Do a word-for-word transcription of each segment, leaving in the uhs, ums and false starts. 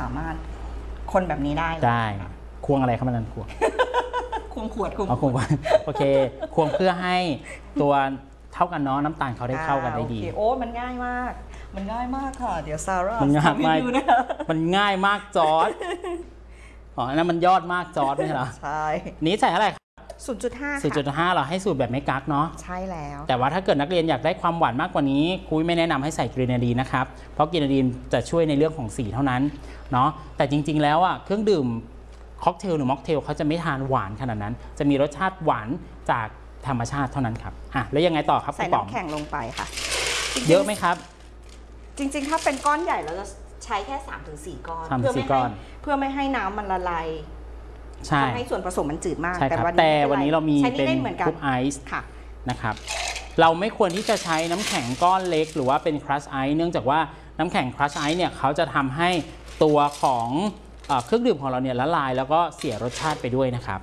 ามารถคนแบบนี้ได้ได้ควงอะไรครับมันควงควงขวดควงควงโอเคควงเพื่อให้ตัวเท่ากันเนาะน้ำตาลเขาได้เข้ากันได้ดีโอ้มันง่ายมากมันง่ายมากค่ะเดี๋ยวซาร่ามันง่ายมากมันง่ายมากจอร์จอ๋อนั่นมันยอดมากจอร์จไม่ใช่เหรอใช่นี้ใส่เท่าไหร่ครับศูนย์จุดห้าศูนย์จุดห้า เราให้สูตรแบบไม่กักเนาะใช่แล้วแต่ว่าถ้าเกิดนักเรียนอยากได้ความหวานมากกว่านี้ครูไม่แนะนำให้ใส่กรีนาดีนนะครับเพราะกรีนาดีนจะช่วยในเรื่องของสีเท่านั้นเนาะแต่จริงๆแล้วอ่ะเครื่องดื่มค็อกเทลหรือม็อกเทลเขาจะไม่ทานหวานขนาดนั้นจะมีรสชาติหวานจากธรรมชาติเท่านั้นครับอ่ะแล้วยังไงต่อครับใส่น้ำแข็งลงไปค่ะเยอะไหมครับจริงๆถ้าเป็นก้อนใหญ่เราจะใช้แค่ สามถึงสี่ ก้อนเพื่อไม่ให้เพื่อไม่ให้น้ำมันละลายใช่ทำให้ส่วนผสมมันจืดมากแต่วันนี้เรามีเป็นคุปไอซ์นะครับเราไม่ควรที่จะใช้น้ำแข็งก้อนเล็กหรือว่าเป็นครัชไอซ์เนื่องจากว่าน้ำแข็งครัชไอซ์เนี่ยเขาจะทำให้ตัวของเครื่องดื่มของเราเนี่ยละลายแล้วก็เสียรสชาติไปด้วยนะครับ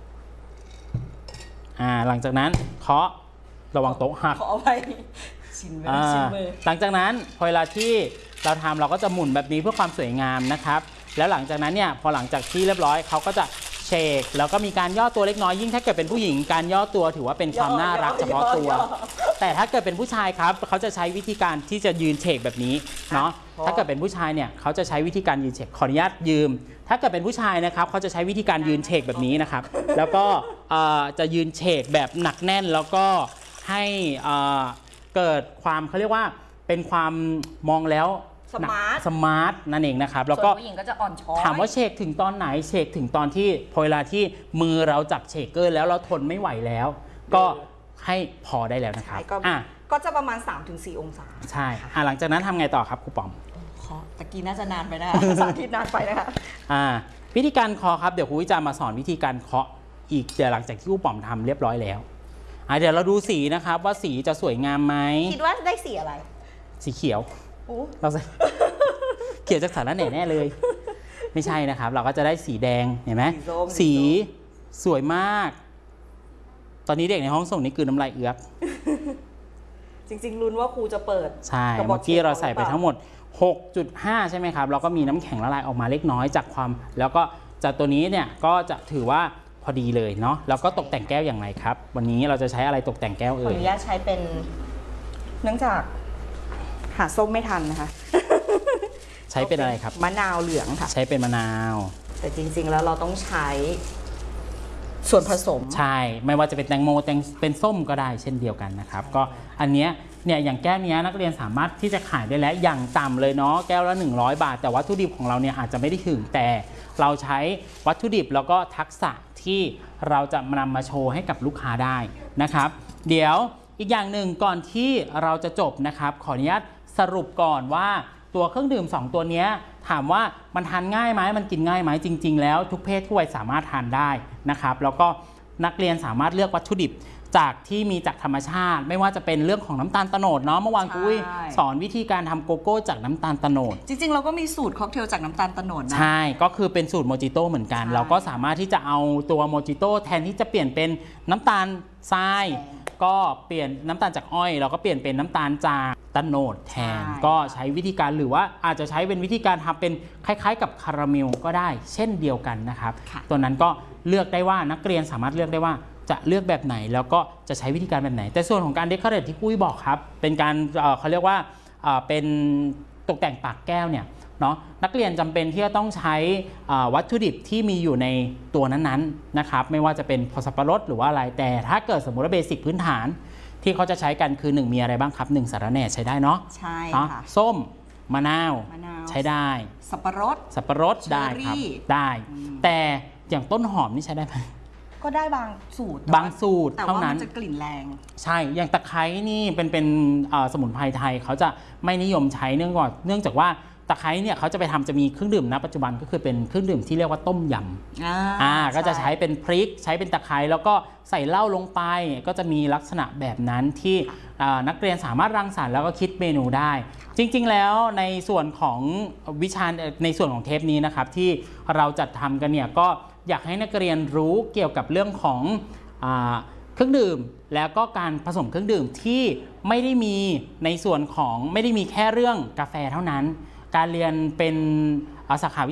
อ่าหลังจากนั้นเคาะระวังโต๊ะหักเคาะไว้ชิมเลยชิมเลยหลังจากนั้นพอเวลาที่เราทำเราก็จะหมุนแบบนี้เพื่อความสวยงามนะครับแล้วหลังจากนั้นเนี่ยพอหลังจากที่เรียบร้อยเขาก็จะเชคแล้วก็มีการย่อตัวเล็กน้อยยิ่งถ้าเกิดเป็นผู้หญิงการย่อตัวถือว่าเป็นความน่ารักเฉพาะตัวแต่ถ้าเกิดเป็นผู้ชายครับเขาจะใช้วิธีการที่จะยืนเชคแบบนี้เนาะถ้าเกิดเป็นผู้ชายเนี่ยเขาจะใช้วิธีการยืนเชคขออนุญาตยืมถ้าเกิดเป็นผู้ชายนะครับเขาจะใช้วิธีการยืนเชคแบบนี้นะครับแล้วก็จะยืนเชคแบบหนักแน่นแล้วก็ให้เกิดความเขาเรียกว่าเป็นความมองแล้วสมาร์ทสมาร์ทนั่นเองนะครับแล้วก็ผู้หญิงก็จะอ่อนช้อยถามว่าเชคถึงตอนไหนเชคถึงตอนที่พอเวลาที่มือเราจับเชคเกอร์แล้วเราทนไม่ไหวแล้วก็ให้พอได้แล้วนะครับอ่ะก็จะประมาณ สามถึงสี่ องศาใช่อ่ะหลังจากนั้นทำไงต่อครับครูป๋อมเคาะตะกี้น่าจะนานไปนะสาธิตนานไปนะคะอ่าวิธีการเคาะครับเดี๋ยวครูจะมาสอนวิธีการเคาะอีกเดี๋ยวหลังจากที่ครูป๋อมทำเรียบร้อยแล้วอ่ะเดี๋ยวเราดูสีนะครับว่าสีจะสวยงามไหมคิดว่าได้สีอะไรสีเขียวเราใส่เขียวจากสารแหน่แน่เลยไม่ใช่นะครับเราก็จะได้สีแดงเห็นไหมสีสวยมากตอนนี้เด็กในห้องส่งนี่คือน้ำลายเอือกจริงๆลุ้นว่าครูจะเปิดใช่เมื่อกี้เราใส่ไปทั้งหมด หกจุดห้า ใช่ไหมครับเราก็มีน้ำแข็งละลายออกมาเล็กน้อยจากความแล้วก็จากตัวนี้เนี่ยก็จะถือว่าพอดีเลยเนาะแล้วก็ตกแต่งแก้วอย่างไรครับวันนี้เราจะใช้อะไรตกแต่งแก้วเอ่ยขออนุญาตใช้เป็นเนื่องจากหาส้มไม่ทันนะคะใช้เป็นอะไรครับมะนาวเหลืองค่ะใช้เป็นมะนาวแต่จริงๆแล้วเราต้องใช้ส่วนผสมใช่ไม่ว่าจะเป็นแตงโมแตงเป็นส้มก็ได้เช่นเดียวกันนะครับก็อันเนี้ยเนี่ยอย่างแก้วนี้นักเรียนสามารถที่จะขายได้แล้วอย่างต่ำเลยเนาะแก้วละหนึ่งร้อยบาทแต่วัตถุดิบของเราเนี่ยอาจจะไม่ได้ถึงแต่เราใช้วัตถุดิบแล้วก็ทักษะที่เราจะนำมาโชว์ให้กับลูกค้าได้นะครับเดี๋ยวอีกอย่างหนึ่งก่อนที่เราจะจบนะครับขออนุญาตสรุปก่อนว่าตัวเครื่องดื่มสองตัวนี้ถามว่ามันทานง่ายไหมมันกินง่ายไหมจริงๆแล้วทุกเพศทุกวัยสามารถทานได้นะครับแล้วก็นักเรียนสามารถเลือกวัตถุดิบจากที่มีจากธรรมชาติไม่ว่าจะเป็นเรื่องของน้ำตาลโตนดเนาะเมื่อวานกุ้ยสอนวิธีการทำโกโก้จากน้ำตาลโตนดจริงๆเราก็มีสูตรค็อกเทลจากน้ำตาลโตนดนะใช่ก็คือเป็นสูตรโมจิโต้เหมือนกันเราก็สามารถที่จะเอาตัวโมจิโต้แทนที่จะเปลี่ยนเป็นน้ำตาลทรายก็เปลี่ยนน้ำตาลจากอ้อยเราก็เปลี่ยนเป็นน้ำตาลจากโตนดแทนก็ใช้วิธีการหรือว่าอาจจะใช้เป็นวิธีการทำเป็นคล้ายๆกับคาราเมลก็ได้เช่นเดียวกันนะครับตัวนั้นก็เลือกได้ว่านักเรียนสามารถเลือกได้ว่าจะเลือกแบบไหนแล้วก็จะใช้วิธีการแบบไหนแต่ส่วนของการเดคอเรทที่ปุ้ยบอกครับเป็นการเขาเรียกว่าเป็นตกแต่งปากแก้วเนี่ยเนาะนักเรียนจำเป็นที่จะต้องใช้วัตถุดิบที่มีอยู่ในตัวนั้นๆนะครับไม่ว่าจะเป็นสับปะรดหรือว่าอะไรแต่ถ้าเกิดสมมติว่าเบสิกพื้นฐานที่เขาจะใช้กันคือหนึ่งมีอะไรบ้างครับหนึ่งสาระแหน่ใช้ได้เนาะใช่ค่ะส้มมะนาวใช้ได้สับปะรดสับปะรดได้ครับได้แต่อย่างต้นหอมนี่ใช้ได้ไหมก็ได้บางสูตรบางสูตรเท่านั้นแต่ว่ามันจะกลิ่นแรงใช่อย่างตะไคร้นี่เป็นเป็นสมุนไพรไทยเขาจะไม่นิยมใช้เนื่องจากเนื่องจากว่าตะไคร้เนี่ยเขาจะไปทำจะมีเครื่องดื่มณปัจจุบันก็คือเป็นเครื่องดื่มที่เรียกว่าต้มยำอ่าก็จะใช้เป็นพริกใช้เป็นตะไคร้แล้วก็ใส่เหล้าลงไปก็จะมีลักษณะแบบนั้นที่นักเรียนสามารถรังสรรค์แล้วก็คิดเมนูได้จริงๆแล้วในส่วนของวิชาในส่วนของเทปนี้นะครับที่เราจัดทำกันเนี่ยก็อยากให้นักเรียนรู้เกี่ยวกับเรื่องของเครื่องดื่มแล้วก็การผสมเครื่องดื่มที่ไม่ได้มีในส่วนของไม่ได้มีแค่เรื่องกาแฟเท่านั้นการเรียนเป็นสาขาวิ